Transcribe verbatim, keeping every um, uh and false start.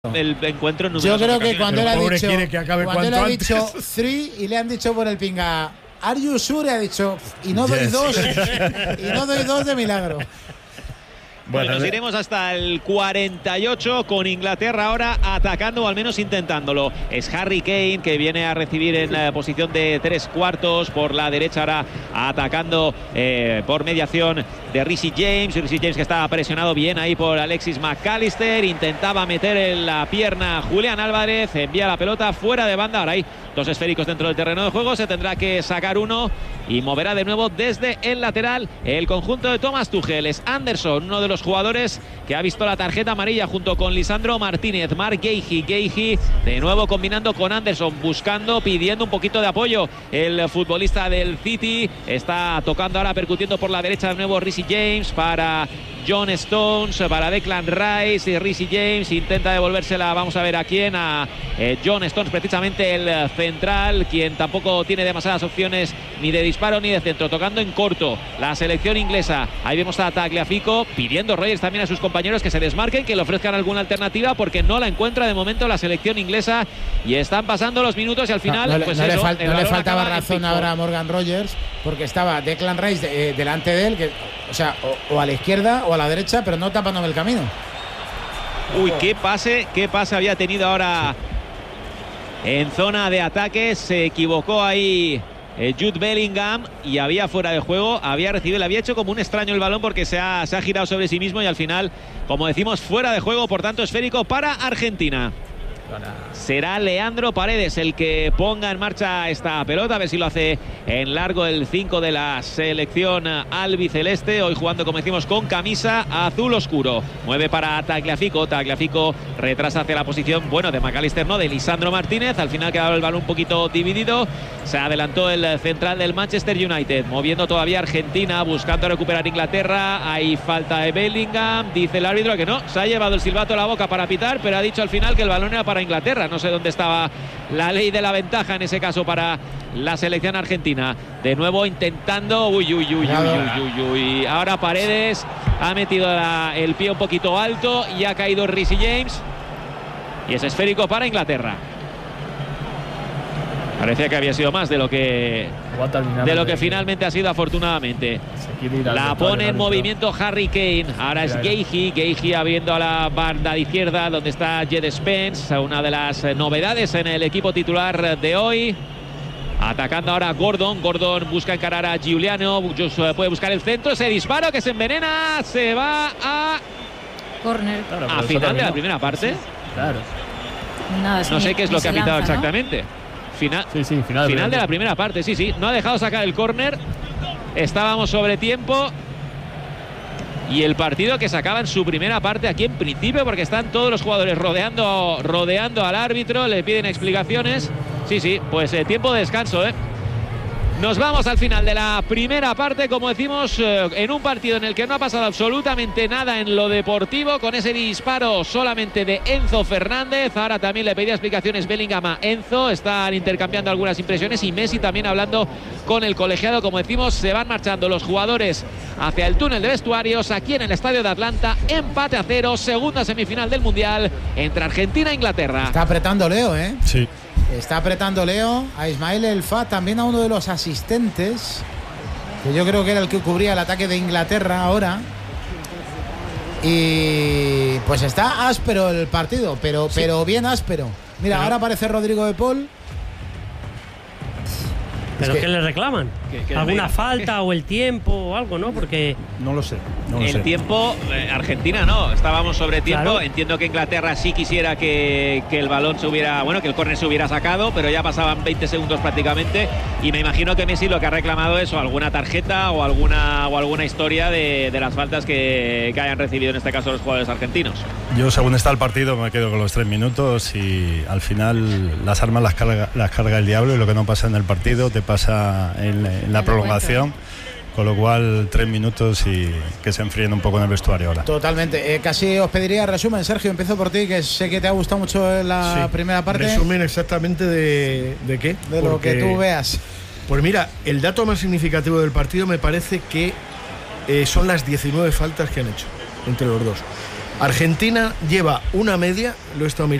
el encuentro en Yo creo que cuando él ha dicho, que acabe cuando él ha antes. dicho three y le han dicho por el pinga are you sure, ha dicho y no doy Yes. dos y no doy dos de milagro. Bueno, nos iremos hasta el cuarenta y ocho con Inglaterra ahora atacando o al menos intentándolo. Es Harry Kane que viene a recibir en la posición de tres cuartos por la derecha, ahora atacando eh, por mediación de Reece James. Reece James que estaba presionado bien ahí por Alexis McAllister. Intentaba meter en la pierna Julián Álvarez. Envía la pelota fuera de banda. Ahora hay dos esféricos dentro del terreno de juego. Se tendrá que sacar uno y moverá de nuevo desde el lateral el conjunto de Thomas Tuchel. Es Anderson, uno de los jugadores que ha visto la tarjeta amarilla junto con Lisandro Martínez. Marc Guehi, Guehi de nuevo combinando con Anderson, buscando, pidiendo un poquito de apoyo. El futbolista del City está tocando ahora, percutiendo por la derecha de nuevo Reece James para John Stones, para Declan Rice. Y Reece James intenta devolvérsela, vamos a ver a quién, a eh, John Stones, precisamente el central, quien tampoco tiene demasiadas opciones ni de disparo ni de centro, tocando en corto la selección inglesa. Ahí vemos a Tagliafico pidiendo Rogers también a sus compañeros que se desmarquen, que le ofrezcan alguna alternativa, porque no la encuentra de momento la selección inglesa. Y están pasando los minutos y al final no, no, pues no, eso, le, fal no le faltaba razón ahora a Morgan Rogers, porque estaba Declan Rice de, eh, delante de él, que, o sea, o, o a la izquierda o a la derecha, pero no tapándome el camino. Uy, qué pase, qué pase había tenido ahora en zona de ataque. Se equivocó ahí eh, Jude Bellingham y había fuera de juego, había recibido, le había hecho como un extraño el balón porque se ha, se ha girado sobre sí mismo y al final, como decimos, fuera de juego, por tanto esférico para Argentina. Será Leandro Paredes el que ponga en marcha esta pelota, a ver si lo hace en largo el cinco de la selección albiceleste, hoy jugando, como decimos, con camisa azul oscuro. Mueve para Tagliafico, Tagliafico retrasa hacia la posición, bueno, de McAllister no, de Lisandro Martínez. Al final quedaba el balón un poquito dividido, se adelantó el central del Manchester United, moviendo todavía Argentina, buscando recuperar Inglaterra. Hay falta de Bellingham, dice el árbitro que no, se ha llevado el silbato a la boca para pitar, pero ha dicho al final que el balón era para Inglaterra. No sé dónde estaba la ley de la ventaja en ese caso para la selección argentina. De nuevo intentando, uy, uy, uy, uy, uy, uy, uy. Ahora Paredes ha metido la, el pie un poquito alto y ha caído Reece James. Y es esférico para Inglaterra. Parecía que había sido más de lo que de lo que finalmente ha sido, afortunadamente. La pone en movimiento Harry Kane. Ahora es Guehi, Guehi abriendo a la banda de izquierda donde está Jed Spence, una de las novedades en el equipo titular de hoy. Atacando ahora Gordon, Gordon busca encarar a Giuliano, puede buscar el centro, ese disparo que se envenena, se va a córner. Claro, a final de la primera parte. Sí, claro. Nada, no sé qué es lo que ha pitado lanza, exactamente. ¿No? Final, sí, sí, final, final de la primera parte, sí, sí. No ha dejado sacar el córner. Estábamos sobre tiempo. Y el partido que se acaba en su primera parte aquí en principio, porque están todos los jugadores rodeando, rodeando al árbitro, le piden explicaciones. Sí, sí, pues eh, tiempo de descanso, ¿eh? Nos vamos al final de la primera parte, como decimos, eh, en un partido en el que no ha pasado absolutamente nada en lo deportivo, con ese disparo solamente de Enzo Fernández. Ahora también le pedía explicaciones Bellingham a Enzo, están intercambiando algunas impresiones y Messi también hablando con el colegiado. Como decimos, se van marchando los jugadores hacia el túnel de vestuarios aquí en el estadio de Atlanta. Empate a cero, segunda semifinal del Mundial entre Argentina e Inglaterra. Está apretando Leo, ¿eh? Sí. Está apretando Leo a Ismael El Fa, también a uno de los asistentes, que yo creo que era el que cubría el ataque de Inglaterra ahora. Y pues está áspero el partido, pero, sí. pero bien áspero. Mira, pero ahora aparece Rodrigo de Paul. ¿Pero es que, qué le reclaman? ¿Qué, qué ¿Alguna me... falta o el tiempo o algo, no? Porque... No lo sé. No lo el sé. tiempo, eh, Argentina no, estábamos sobre tiempo. Claro. Entiendo que Inglaterra sí quisiera que, que el balón se hubiera, bueno, que el córner se hubiera sacado, pero ya pasaban veinte segundos prácticamente. Y me imagino que Messi lo que ha reclamado es o alguna tarjeta o alguna, o alguna historia de, de las faltas que, que hayan recibido en este caso los jugadores argentinos. Yo, según está el partido, me quedo con los tres minutos y al final las armas las carga, las carga el diablo y lo que no pasa en el partido te pasa en, en la prolongación. Con lo cual, tres minutos y que se enfríen un poco en el vestuario ahora. Totalmente. Eh, casi os pediría resumen, Sergio. Empiezo por ti, que sé que te ha gustado mucho la sí. primera parte. Resumen exactamente de, de qué. De Porque, lo que tú veas. Pues mira, el dato más significativo del partido me parece que eh, son las diecinueve faltas que han hecho entre los dos. Argentina lleva una media, lo he estado mirando.